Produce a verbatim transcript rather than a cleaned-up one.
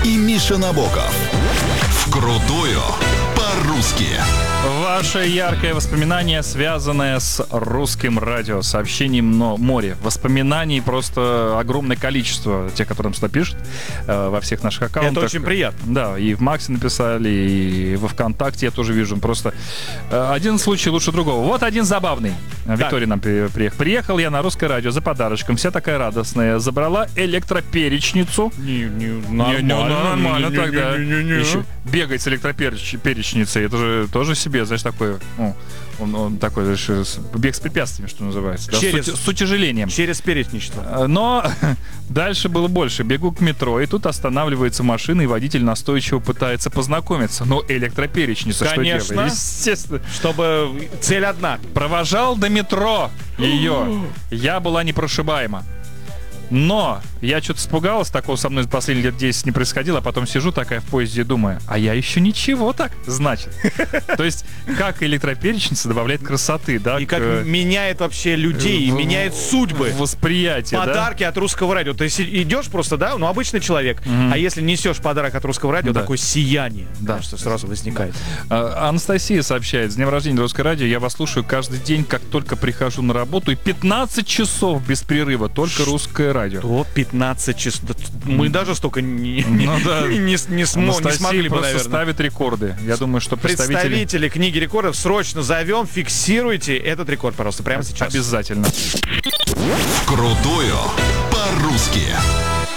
и Миша Набоков. Вкрутую по-русски. Ваше яркое воспоминание, связанное с русским радио, сообщением «Но море». Воспоминаний просто огромное количество, тех, которые нам сюда пишут, э, во всех наших аккаунтах. Это очень приятно. Да, и в Максе написали, и во ВКонтакте я тоже вижу. Просто э, один случай лучше другого. Вот один забавный. Виктория нам при- приехала. Приехал я на русское радио за подарочком, вся такая радостная. Забрала электроперечницу. Не, не, Не, не, нормально тогда. Не, не, не, не. Еще бегать с электроперечницей, это же тоже себе, знаешь, такое, ну, он, он такой, знаешь, с- бег с препятствиями, что называется. Да, Через- с, ути- с утяжелением. Через перечничество. Э, Но дальше было больше. Бегу к метро, и тут останавливается машина, и водитель настойчиво пытается познакомиться. Но электроперечница, что Конечно. делает? Естественно. Чтобы цель одна. Провожал до метро ее. Я была непрошибаема. Но я что-то испугалась, такого со мной за последние лет десять не происходило, а потом сижу такая в поезде и думаю, а я еще ничего так, значит. То есть, как электроперечница добавляет красоты, да? И как к, меняет вообще людей, и в- меняет судьбы. Восприятие, да? Подарки от русского радио. То есть идешь просто, да, ну обычный человек, Мгм. а если несешь подарок от русского радио, Да. такое сияние, Да. да, что сразу возникает. А, Анастасия сообщает, с днем рождения Русское радио, я вас слушаю каждый день, как только прихожу на работу, и пятнадцать часов без прерыва, только Русское радио. То пятнадцать часов. Да, мы даже столько не, Ну да. не, не, смо- не Анастасия смогли бы, просто наверное. ставит рекорды. Я думаю, что представители... Представители книги рекордов срочно зовем, фиксируйте этот рекорд, пожалуйста, прямо сейчас. Обязательно. Вкрутую по-русски.